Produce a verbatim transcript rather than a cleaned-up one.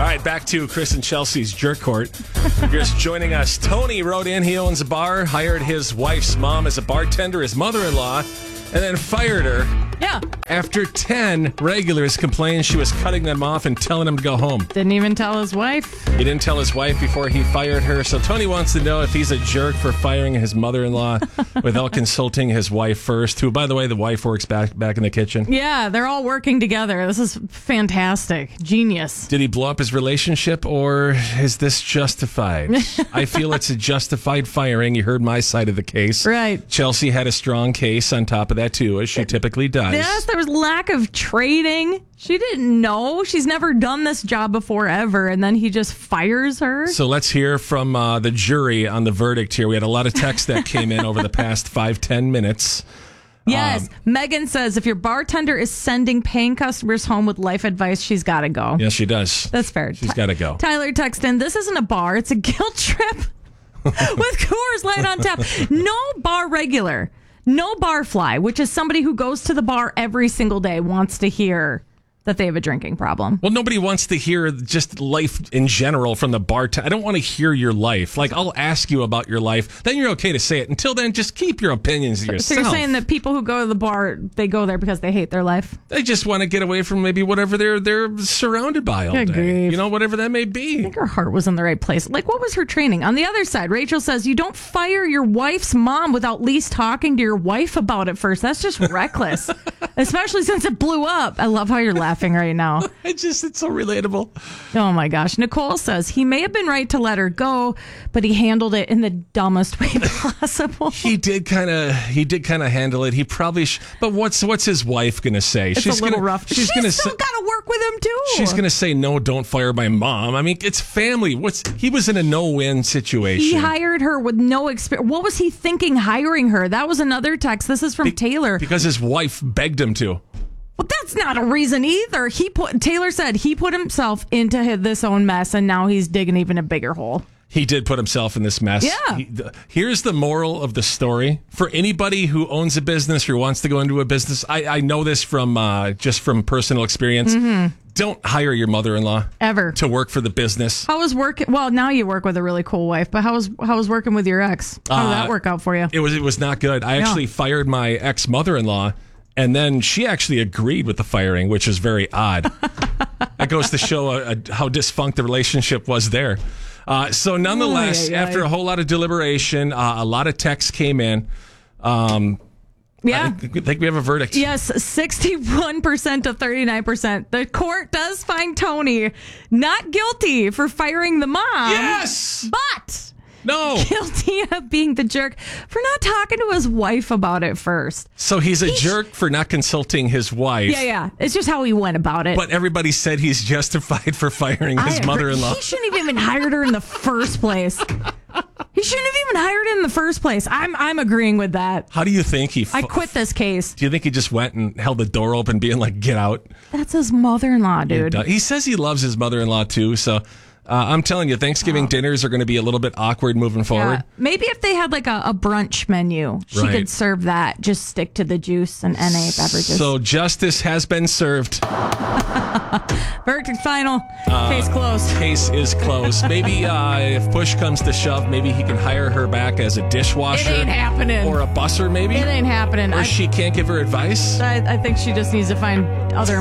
right, back to Chris and Chelsea's Jerk Court. Just joining us. Tony wrote in. He owns a bar, hired his wife's mom as a bartender, his mother-in-law, and then fired her. Yeah. After ten regulars complained she was cutting them off and telling them to go home. Didn't even tell his wife. He didn't tell his wife before he fired her. So Tony wants to know if he's a jerk for firing his mother-in-law without consulting his wife first, who, by the way, the wife works back back in the kitchen. Yeah, they're all working together. This is fantastic. Genius. Did he blow up his relationship, or is this justified? I feel it's a justified firing. You heard my side of the case. Right. Chelsea had a strong case on top of that, too, as she typically does. Yes, there was lack of trading. She didn't know. She's never done this job before, ever. And then he just fires her. So let's hear from uh, the jury on the verdict here. We had a lot of texts that came in over the past five, ten minutes. Yes. Um, Megan says if your bartender is sending paying customers home with life advice, she's got to go. Yes, she does. That's fair. She's got to go. Tyler texted in, this isn't a bar. It's a guilt trip with Coors Light on tap. No bar regular. No bar fly, which is somebody who goes to the bar every single day, wants to hear that they have a drinking problem. Well, nobody wants to hear just life in general from the bartender. I don't want to hear your life. Like, I'll ask you about your life. Then you're okay to say it. Until then, just keep your opinions to yourself. So you're saying that people who go to the bar, they go there because they hate their life? They just want to get away from maybe whatever they're they're surrounded by all Good day. grief. You know, whatever that may I be. think her heart was in the right place. Like, what was her training? On the other side, Rachel says, you don't fire your wife's mom without at least talking to your wife about it first. That's just reckless, especially since it blew up. I love how you're laughing right now. It just, it's so relatable. Oh my gosh. Nicole says he may have been right to let her go, but he handled it in the dumbest way possible. He did kind of, he did kind of handle it. He probably, sh- but what's what's his wife gonna say? It's she's a little gonna, rough. She's, She's gonna still say, got to work with him too. She's gonna say no. Don't fire my mom. I mean, it's family. What's he was in a no-win situation. He hired her with no experience. What was he thinking hiring her? That was another text. This is from Be- Taylor. because his wife begged him to. Well, that's not a reason either. He put Taylor said he put himself into his, this own mess, and now he's digging even a bigger hole. He did put himself in this mess. Yeah. He, the, here's the moral of the story. For anybody who owns a business or wants to go into a business, I, I know this from uh, just from personal experience. Mm-hmm. Don't hire your mother-in-law Ever. to work for the business. How was working? Well, now you work with a really cool wife, but how was how was working with your ex? How did Uh, that work out for you? It was it was not good. I actually Yeah. fired my ex-mother-in-law, and then she actually agreed with the firing, which is very odd. That goes to show uh, uh, how dysfunct the relationship was there. Uh, so nonetheless, Ay, ay, ay. after a whole lot of deliberation, uh, a lot of texts came in. Um, Yeah. I think, I think we have a verdict. Yes, sixty-one percent to thirty-nine percent. The court does find Tony not guilty for firing the mom. Yes! But No! guilty of being the jerk for not talking to his wife about it first. So he's a He's- jerk for not consulting his wife. Yeah, yeah. It's just how he went about it. But everybody said he's justified for firing I his agree. mother-in-law. He shouldn't have even hired her in the first place. He shouldn't have even hired her in the first place. I'm I'm agreeing with that. How do you think he... I fu- quit this case. Do you think he just went and held the door open being like, get out? That's his mother-in-law, dude. He says he loves his mother-in-law too, so uh, I'm telling you, Thanksgiving dinners are going to be a little bit awkward moving forward. Yeah. Maybe if they had like a, a brunch menu, she Right. could serve that. Just stick to the juice and N A beverages. So justice has been served. Verdict final. Case closed. Case is closed. Maybe uh, if push comes to shove, maybe he can hire her back as a dishwasher. It ain't happening. Or a busser, maybe. It ain't happening. Or I, she can't give her advice. I, I think she just needs to find other